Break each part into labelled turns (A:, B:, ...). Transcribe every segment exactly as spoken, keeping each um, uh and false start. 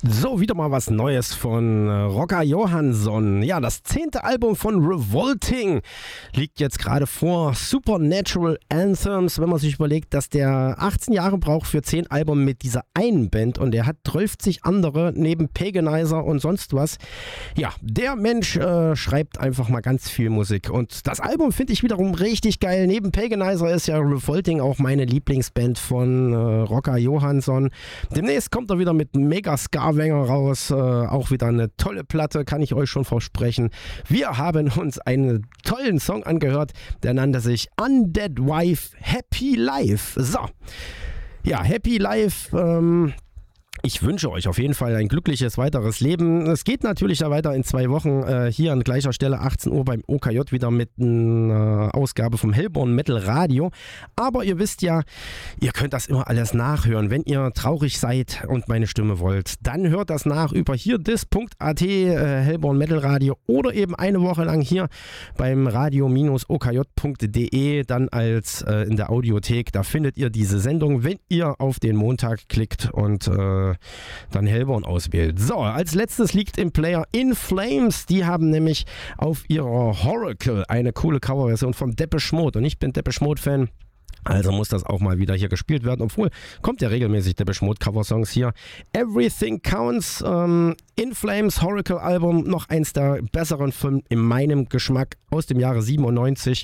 A: So, wieder mal was Neues von Rocker Johansson. Ja, das zehnte Album von Revolting liegt jetzt gerade vor. Supernatural Anthems, wenn man sich überlegt, dass der achtzehn Jahre braucht für zehn Alben mit dieser einen Band und der hat zwölfzig andere neben Paganizer und sonst was. Ja, der Mensch äh, schreibt einfach mal ganz viel Musik und das Album finde ich wiederum richtig geil. Neben Paganizer ist ja Revolting auch meine Lieblingsband von äh, Rocker Johansson. Demnächst kommt er wieder mit Mega Ska raus, äh, auch wieder eine tolle Platte, kann ich euch schon versprechen. Wir haben uns einen tollen Song angehört, der nannte sich Undead Wife Happy Life. So, ja, Happy Life, ähm, ich wünsche euch auf jeden Fall ein glückliches weiteres Leben. Es geht natürlich da weiter in zwei Wochen äh, hier an gleicher Stelle, achtzehn Uhr beim O K J wieder mit einer Ausgabe vom Hellborn Metal Radio. Aber ihr wisst ja, ihr könnt das immer alles nachhören. Wenn ihr traurig seid und meine Stimme wollt, dann hört das nach über hier dis punkt at, äh, Hellborn Metal Radio oder eben eine Woche lang hier beim radio o k j punkt d e, dann als äh, in der Audiothek. Da findet ihr diese Sendung, wenn ihr auf den Montag klickt und äh, dann Hellborn auswählt. So, als letztes liegt im Player In Flames. Die haben nämlich auf ihrer Horacle eine coole Coverversion von Depeche Mode und ich bin Depeche Mode Fan. Also muss das auch mal wieder hier gespielt werden, obwohl kommt ja regelmäßig Depeche Mode Cover-Songs hier. Everything Counts, ähm, In Flames Horacle Album, noch eins der besseren Filme in meinem Geschmack aus dem Jahre siebenundneunzig.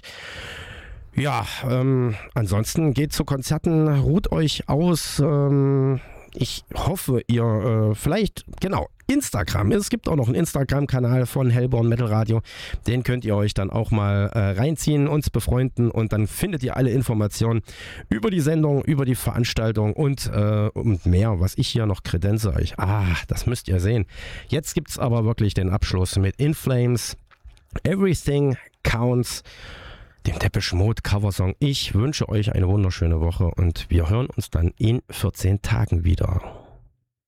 A: Ja, ähm, ansonsten geht zu Konzerten, ruht euch aus, ähm, ich hoffe, ihr äh, vielleicht, genau, Instagram. Es gibt auch noch einen Instagram-Kanal von Hellborn Metal Radio. Den könnt ihr euch dann auch mal äh, reinziehen, uns befreunden und dann findet ihr alle Informationen über die Sendung, über die Veranstaltung und, äh, und mehr, was ich hier noch kredenze euch. Ah, das müsst ihr sehen. Jetzt gibt es aber wirklich den Abschluss mit In Flames, Everything Counts, dem Depeche Mode Coversong. Ich wünsche euch eine wunderschöne Woche und wir hören uns dann in vierzehn Tagen wieder.